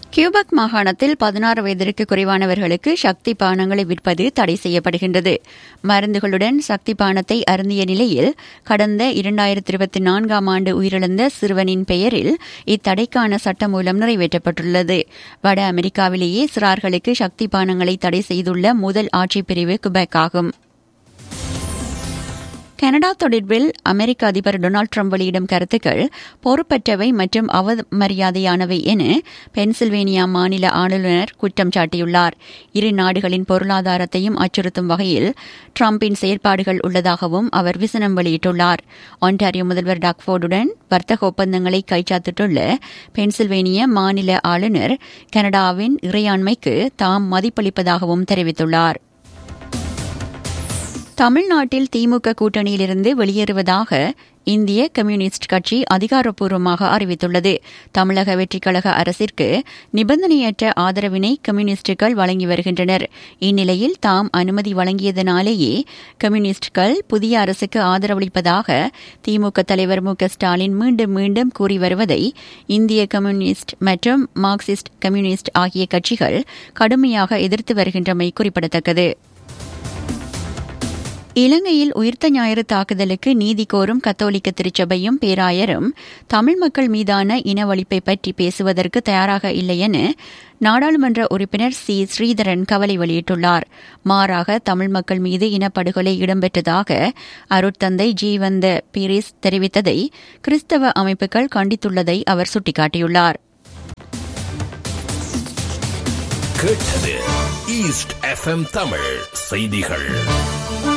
Quebec மாகாணத்தில் 16 வயதிற்கு குறைவானவர்களுக்கு சக்தி பானங்களை விற்பது தடை செய்யப்படுகின்றது. மருந்துகளுடன் சக்தி பானத்தை அருந்திய நிலையில் கடந்த 2024 ஆண்டு உயிரிழந்த சிறுவனின் பெயரில் இத்தடைக்கான சட்டமூலம் நிறைவேற்றப்பட்டுள்ளது. வட அமெரிக்காவிலேயே சிறார்களுக்கு சக்தி பானங்களை தடை செய்துள்ள முதல் ஆட்சிப் பிரிவு கியூபெக் ஆகும். கனடா தொடர்பில் அமெரிக்க அதிபர் டொனால்டு ட்ரம்ப் வெளியிடும் கருத்துக்கள் பொறுப்பற்றவை மற்றும் அவமரியாதையானவை என பென்சில்வேனியா மாநில ஆளுநர் குற்றம் சாட்டியுள்ளார். இரு நாடுகளின் பொருளாதாரத்தையும் அச்சுறுத்தும் வகையில் ட்ரம்பின் செயற்பாடுகள் உள்ளதாகவும் அவர் விசனம் வெளியிட்டுள்ளார். ஒன்டாரியோ முதல்வர் டாக் ஃபோர்டுடன் வர்த்தக ஒப்பந்தங்களை கைச்சாத்திட்டுள்ள பென்சில்வேனியா மாநில ஆளுநர் கனடாவின் இறையாண்மைக்கு தாம் மதிப்பளிப்பதாகவும் தெரிவித்துள்ளார். தமிழ்நாட்டில் திமுக கூட்டணியிலிருந்து வெளியேறுவதாக இந்திய கம்யூனிஸ்ட் கட்சி அதிகாரப்பூர்வமாக அறிவித்துள்ளது. தமிழக வெற்றிக்கழக அரசிற்கு நிபந்தனையற்ற ஆதரவினை கம்யூனிஸ்டுகள் வழங்கி வருகின்றனர். இந்நிலையில் தாம் அனுமதி வழங்கியதனாலேயே கம்யூனிஸ்டுகள் புதிய அரசுக்கு ஆதரவளிப்பதாக திமுக தலைவர் மு.க.ஸ்டாலின் மீண்டும் மீண்டும் கூறி வருவதை இந்திய கம்யூனிஸ்ட் மற்றும் மார்க்சிஸ்ட் கம்யூனிஸ்ட் ஆகிய கட்சிகள் கடுமையாக எதிர்த்து வருகின்றமை குறிப்பிடத்தக்கது. இலங்கையில் உயிர்த்த ஞாயிறு தாக்குதலுக்கு நீதி கோரும் கத்தோலிக்க திருச்சபையும் பேராயரும் தமிழ் மக்கள் மீதான இனவழிப்பை பற்றி பேசுவதற்கு தயாராக இல்லை என நாடாளுமன்ற உறுப்பினர் சி. ஸ்ரீதரன் கவலை வெளியிட்டுள்ளார். மாறாக தமிழ் மக்கள் மீது இனப்படுகொலை இடம்பெற்றதாக அருட்தந்தை ஜீவந்த பீரிஸ் தெரிவித்ததை கிறிஸ்தவ அமைப்புகள் கண்டித்துள்ளதை அவர் சுட்டிக்காட்டியுள்ளார். ஈஸ்ட் எஃப்எம் தமிழ் செய்திகள்.